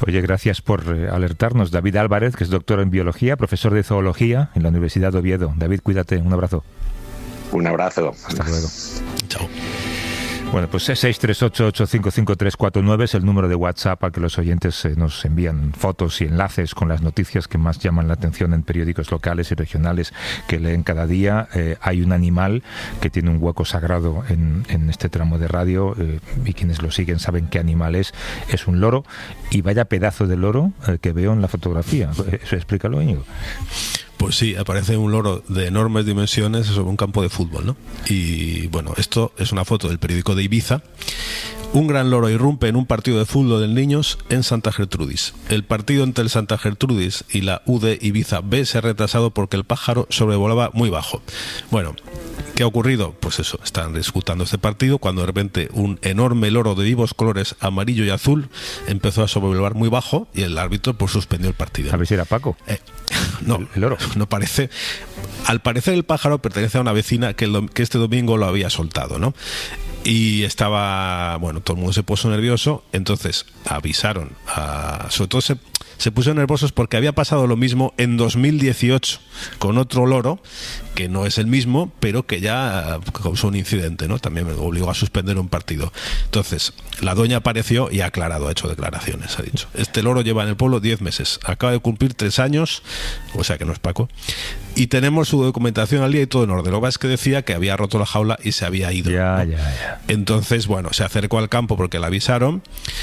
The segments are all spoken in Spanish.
Oye, gracias por alertarnos. David Álvarez, que es doctor en biología, profesor de zoología en la Universidad de Oviedo. David, cuídate, un abrazo. Un abrazo. Hasta luego. Chao. Bueno, pues 638-855-349 es el número de WhatsApp al que los oyentes nos envían fotos y enlaces con las noticias que más llaman la atención en periódicos locales y regionales que leen cada día. Hay un animal que tiene un hueco sagrado en este tramo de radio y quienes lo siguen saben qué animal es. Es un loro y vaya pedazo de loro que veo en la fotografía. Eso, explícalo, Íñigo. Pues sí, aparece un loro de enormes dimensiones sobre un campo de fútbol, ¿no? Y bueno, esto es una foto del periódico de Ibiza. Un gran loro irrumpe en un partido de fútbol de niños en Santa Gertrudis. El partido entre el Santa Gertrudis y la UD Ibiza B se ha retrasado porque el pájaro sobrevolaba muy bajo. Bueno, ¿qué ha ocurrido? Pues eso, están disputando este partido cuando de repente un enorme loro de vivos colores amarillo y azul empezó a sobrevolar muy bajo y el árbitro pues suspendió el partido. A ver si era Paco. No, el loro. No parece. Al parecer el pájaro pertenece a una vecina que este domingo lo había soltado, ¿no? Y estaba, bueno, todo el mundo se puso nervioso, entonces avisaron, sobre todo se pusieron nerviosos porque había pasado lo mismo en 2018 con otro loro, que no es el mismo, pero que ya causó un incidente, ¿no? También me obligó a suspender un partido. Entonces, la doña apareció y ha aclarado, ha hecho declaraciones, ha dicho: este loro lleva en el pueblo 10 meses, acaba de cumplir 3 años, o sea que no es Paco, y tenemos su documentación al día y todo en orden. Lo que pasa es que decía que había roto la jaula y se había ido, ya, ¿no? Ya. Entonces, bueno, se acercó al campo porque la avisaron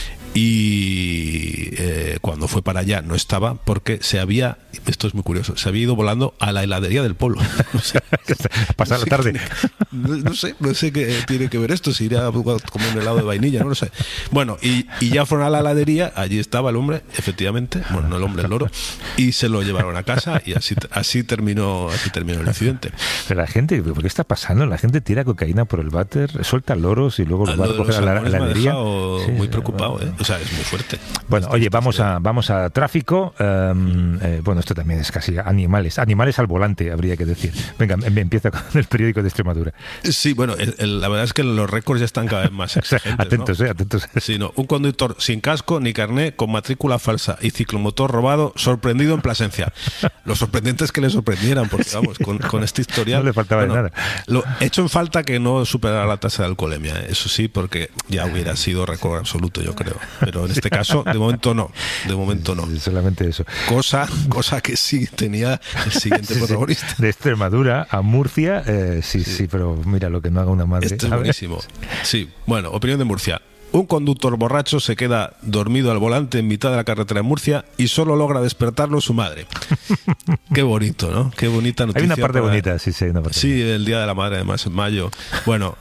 y cuando fue para allá no estaba porque esto es muy curioso, se había ido volando a la heladería del pueblo. O sea, pasar la tarde. No sé qué tiene que ver esto, si irá a comer un helado de vainilla, no lo sé. Bueno, y ya fueron a la heladería, allí estaba el hombre, efectivamente, bueno, no el hombre, el loro, y se lo llevaron a casa y así terminó el incidente. Pero la gente, ¿por qué está pasando? La gente tira cocaína por el váter, suelta loros y luego los va a recoger a la heladería. Sí, muy preocupado, ¿eh? O sea, es muy fuerte. Bueno, oye, vamos a tráfico. Bueno, esto también es casi animales al volante, habría que decir. Venga, empieza con el periódico de Extremadura. Sí, bueno, la verdad es que los récords ya están cada vez más exigentes, atentos, ¿no? Atentos. Sí, no, un conductor sin casco ni carné, con matrícula falsa y ciclomotor robado, sorprendido en Plasencia. Lo sorprendente es que le sorprendieran, porque vamos, con este historial... No le faltaba nada. Lo hecho en falta que no superara la tasa de alcoholemia, eso sí, porque ya hubiera sido récord absoluto, yo creo. Pero en este caso, de momento no. Solamente eso. Cosa que sí tenía el siguiente protagonista. De Extremadura a Murcia, sí, pero mira lo que no haga una madre. Esto es buenísimo. Sí, bueno, opinión de Murcia. Un conductor borracho se queda dormido al volante en mitad de la carretera de Murcia y solo logra despertarlo su madre. Qué bonito, ¿no? Qué bonita noticia. Hay una parte bonita, sí, hay una parte. Sí, el Día de la Madre, además, en mayo. Bueno,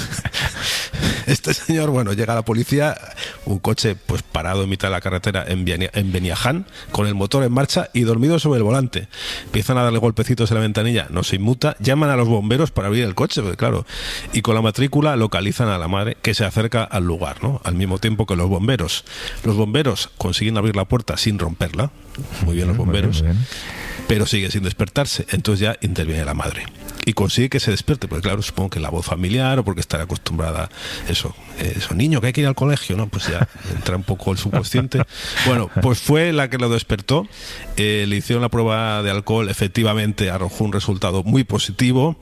este señor, bueno, llega a la policía, un coche pues parado en mitad de la carretera en Beniaján, con el motor en marcha y dormido sobre el volante. Empiezan a darle golpecitos en la ventanilla, no se inmuta, llaman a los bomberos para abrir el coche, porque claro, y con la matrícula localizan a la madre, que se acerca al lugar, ¿no? Al mismo tiempo que los bomberos. Los bomberos consiguen abrir la puerta sin romperla, muy bien los bomberos, muy bien. Pero sigue sin despertarse, entonces ya interviene la madre y consigue que se despierte, porque claro, supongo que la voz familiar o porque está acostumbrada eso, niño, que hay que ir al colegio, ¿no? Pues ya entra un poco el subconsciente. Bueno, pues fue la que lo despertó, le hicieron la prueba de alcohol, efectivamente arrojó un resultado muy positivo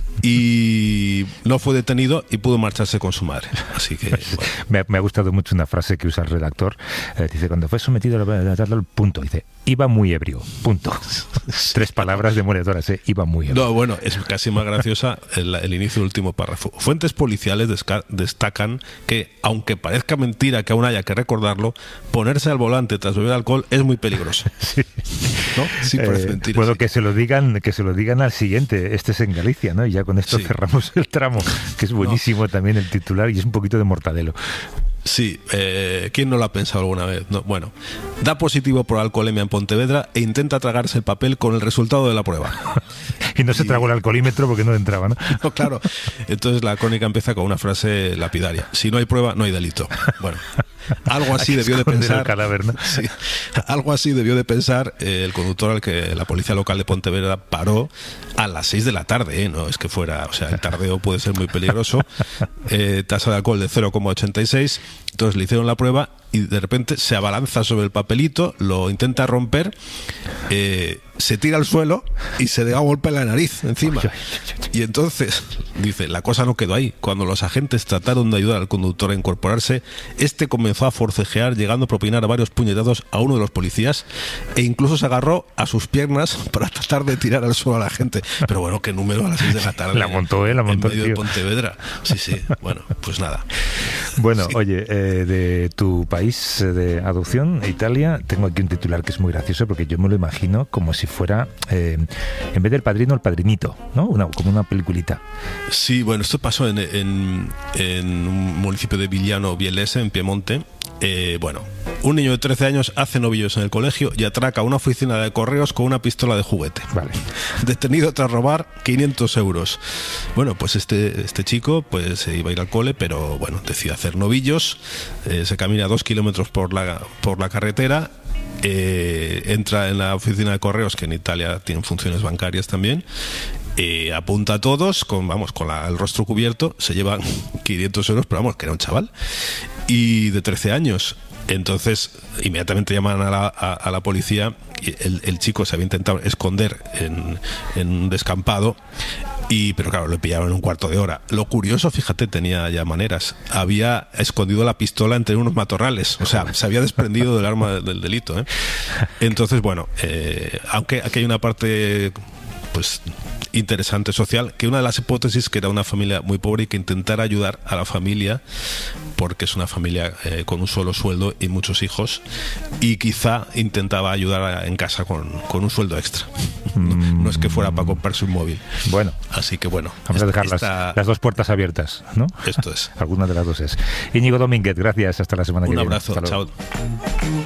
y no fue detenido y pudo marcharse con su madre. Así que bueno. Me ha gustado mucho una frase que usa el redactor. Dice, cuando fue sometido a la punto, dice, iba muy ebrio, punto. 3 palabras demoledoras, iba muy ebrio. No, bueno, es casi más graciosa el inicio del último párrafo. Fuentes policiales destacan que, aunque parezca mentira que aún haya que recordarlo, ponerse al volante tras beber alcohol es muy peligroso. Sí. ¿No? Sí, parece mentira. Bueno, sí. que se lo digan al siguiente. Este es en Galicia, ¿no? Y ya con esto cerramos el tramo, que es buenísimo también el titular y es un poquito de mortadelo. Sí, ¿quién no lo ha pensado alguna vez? No, bueno, da positivo por alcoholemia en Pontevedra e intenta tragarse el papel con el resultado de la prueba. Y no se tragó el alcoholímetro porque no entraba, ¿no? No, claro. Entonces la crónica empieza con una frase lapidaria: si no hay prueba, no hay delito. Bueno, algo así debió de pensar el cadáver, ¿no? Sí, algo así debió de pensar el conductor al que la policía local de Pontevedra paró a las 6 de la tarde, ¿eh? No es que fuera, o sea, el tardeo puede ser muy peligroso. Tasa de alcohol de 0,86 Entonces le hicieron la prueba y de repente se abalanza sobre el papelito, lo intenta romper, se tira al suelo y se da un golpe en la nariz encima. Y entonces, dice, la cosa no quedó ahí. Cuando los agentes trataron de ayudar al conductor a incorporarse, este comenzó a forcejear, llegando a propinar varios puñetazos a uno de los policías e incluso se agarró a sus piernas para tratar de tirar al suelo a la gente. Pero bueno, qué número a las 6 de la tarde. La montó, la montó. En medio de Pontevedra. Sí. Bueno, pues nada. Bueno, Sí. Oye, de tu país de adopción, Italia, tengo aquí un titular que es muy gracioso porque yo me lo imagino como si fuera, en vez del Padrino, el Padrinito, ¿no? Como una peliculita. Sí, bueno, esto pasó en un municipio de Villano Bielese, en Piemonte. Bueno, un niño de 13 años hace novillos en el colegio y atraca una oficina de correos con una pistola de juguete. Vale. Detenido tras robar 500 euros. Bueno, pues este chico pues se iba a ir al cole, pero bueno, decide hacer novillos. Se camina 2 kilómetros por la carretera. Entra en la oficina de correos, que en Italia tienen funciones bancarias también. Apunta a todos con el rostro cubierto, se llevan 500 euros, pero vamos, que era un chaval y de 13 años. Entonces inmediatamente llaman a la policía. El chico se había intentado esconder en un descampado, pero claro, lo pillaron en un cuarto de hora. Lo curioso, fíjate, tenía ya maneras. Había escondido la pistola entre unos matorrales, o sea, se había desprendido del arma del delito, ¿eh? Entonces, bueno, aunque aquí hay una parte pues interesante social, que una de las hipótesis que era una familia muy pobre y que intentara ayudar a la familia, porque es una familia con un solo sueldo y muchos hijos, y quizá intentaba ayudar en casa con un sueldo extra. No es que fuera para comprarse un móvil. Bueno, así que bueno, vamos a dejar las dos puertas abiertas, ¿no? Esto es. Alguna de las dos es. Íñigo Domínguez, gracias, hasta la semana que viene. Un abrazo, chao.